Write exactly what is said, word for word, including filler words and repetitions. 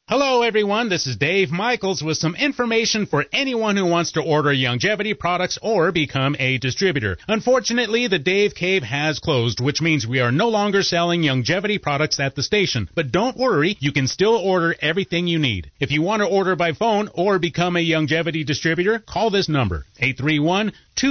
Hello, everyone. This is Dave Michaels with some information for anyone who wants to order Youngevity products or become a distributor. Unfortunately, the Dave Cave has closed, which means we are no longer selling Youngevity products at the station. But don't worry, you can still order everything you need. If you want to order by phone or become a Youngevity distributor, call this number, eight three one, two